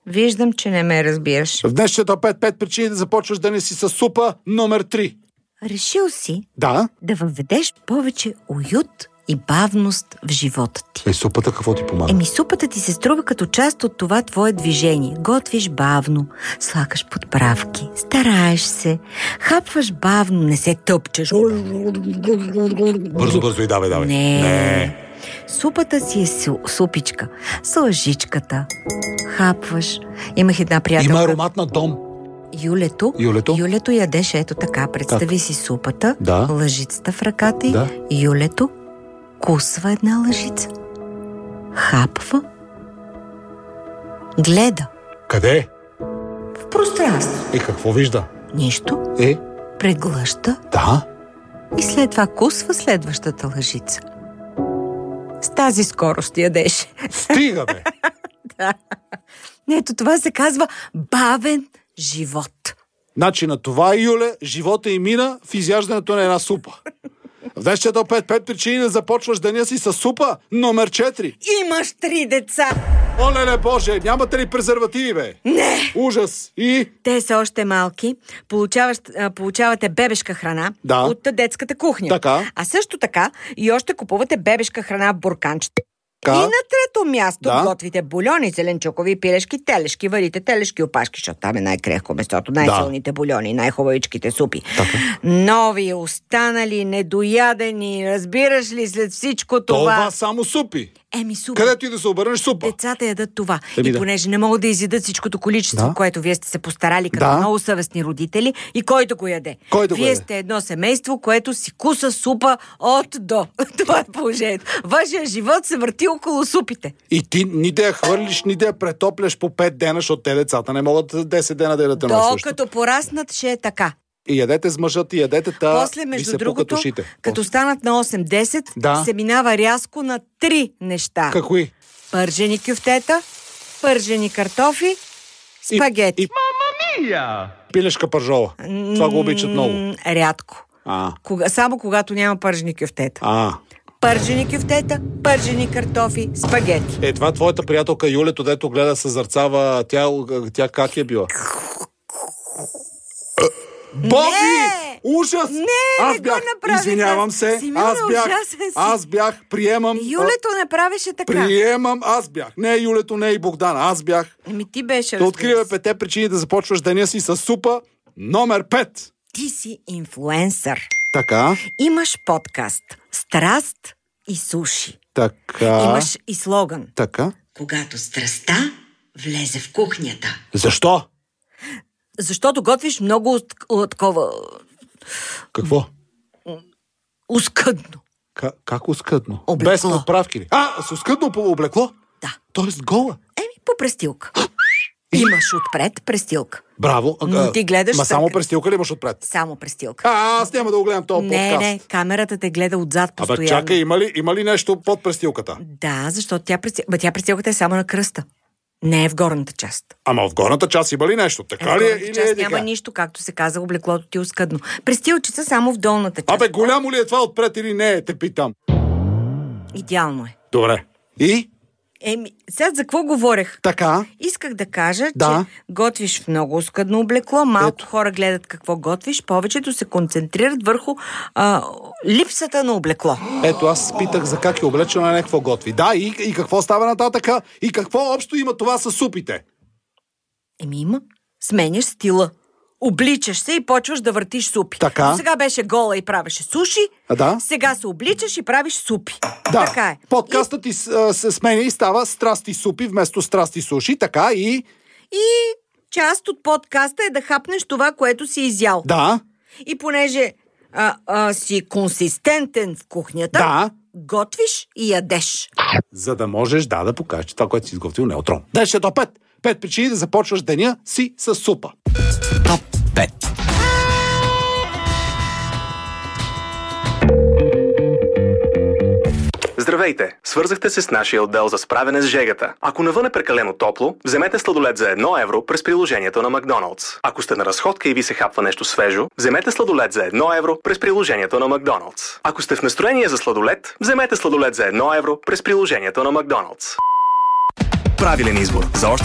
Виждам, че не ме разбираш. В днешното 5 причини да започваш деня си с супа номер 3. Решил си Да. да въведеш повече уют и бавност в живота ти. Супата какво ти помага? Супата ти се струва като част от това твое движение. Готвиш бавно, слагаш подправки, стараеш се, хапваш бавно, не се тъпчеш. Бързо и давай. Не. Супата си е супичка. С лъжичката. Хапваш. Имах една приятелка. Има аромат на дом. Юлето? Юлето ядеше ето така. Представи си супата, да. Лъжицата в ръката й. Да. Юлето кусва една лъжица. Хапва. Гледа. Къде? В пространство. И какво вижда? Нищо. Преглъща. Да. И след това кусва следващата лъжица. С тази скорост ядеше. Стига, бе! Да. Ето това се казва бавен живот. Значи на това, Юле, живота и мина в изяждането на една супа. В днешното 5 причини да започваш деня си с супа номер 4. Имаш 3 деца. Олеле Боже, нямате ли презервативи, бе? Не. Ужас. И? Те са още малки. Получавате бебешка храна от детската кухня. Така. А също така и още купувате бебешка храна в бурканчета. И на трето място готвите бульони, зеленчукови пилешки, телешки, варите телешки опашки, защото там е най-крехко месото, най-силните бульони, най-хубавичките супи. Нови, останали, недоядени, разбираш ли след всичко това? Това само супи. Супа. Където и да се обърнеш супа. Децата ядат това. И понеже не могат да изядат всичкото количество, което вие сте се постарали като много съвестни родители, и който го яде. Вие сте едно семейство, което си куса супа от до. Това е положението. Вашия живот се върти около супите. И ти ни да я хвърлиш, ни да я претопляш по 5 дена, защото те децата не могат 10 дена да ядат едно също. Докато пораснат, ще е така. И ядете с мъжът, и ядете после, между другото, като станат на 8-10, се минава рязко на 3 неща. Какви? Пържени кюфтета, пържени картофи, спагети. Мама мия! Пилешка пържола. Това го обичат много. Рядко. Само когато няма пържени кюфтета. Пържени кюфтета, пържени картофи, спагети. Това твоята приятелка Юлето, дето гледа съзърцава, тя как е била? Боги! Ужас! Аз бях, извинявам се, аз бях, приемам... Юлето не правеше така. Приемам, аз бях. Не Юлето, не и Богдан, аз бях. Ти беше, да откриваме 5 причини да започваш деня си с супа номер 5. Ти си инфлуенсър. Така. Имаш подкаст Страст и суши. Така. Имаш и слоган. Така. Когато страстта влезе в кухнята. Защо? Защото готвиш много такова... Какво? Оскъдно. Как оскъдно? Облекло. Без поправки ли? С оскъдно облекло? Да. Тоест гола? По престилка. Имаш отпред престилка. Браво. Но ти гледаш... само престилка ли имаш отпред? Само престилка. Аз няма да го гледам този подкаст. Не, камерата те гледа отзад постоянно. Чакай, има ли нещо под престилката? Да, защото тя престилката е само на кръста. Не е в горната част. Ама в горната част има ли нещо? Така ли е? В горната част няма нищо, както се каза, облеклото ти е оскъдно. Престилчица само в долната част. Голямо ли е това отпред или не? Те питам. Идеално е. Добре. И? Сега за какво говорех? Така. Исках да кажа, че готвиш в много оскъдно облекло, малко хора гледат какво готвиш, повечето се концентрират върху липсата на облекло. Аз питах за как е облечено, не какво готви. Да, и какво става нататъка? И какво общо има това с супите? Има. Сменяш стила. Обличаш се и почваш да въртиш супи. Така. Сега беше гола и правеше суши, сега се обличаш и правиш супи. Да. Така е. Подкастът ти се сменя и става страсти супи вместо страсти суши, така и... И част от подкаста е да хапнеш това, което си изял. Да. И понеже си консистентен в кухнята, готвиш и ядеш. За да можеш да покажеш, че това, което си изготвил, не е отрон. Днешното 5 причини да започваш деня си с супа. Топ 5. Здравейте! Свързахте се с нашия отдел за справяне с жегата. Ако навън е прекалено топло, вземете сладолед за 1 евро през приложението на Макдоналдс. Ако сте на разходка и ви се хапва нещо свежо, вземете сладолед за 1 евро през приложението на Макдоналдс. Ако сте в настроение за сладолед, вземете сладолед за 1 евро през приложението на Макдоналдс. Правилен избор. За още